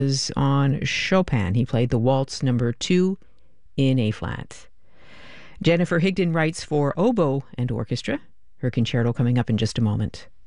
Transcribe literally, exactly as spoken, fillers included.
is on Chopin. He played the Waltz number two in A flat. Jennifer Higdon writes for oboe and orchestra. Her concerto coming up in just a moment.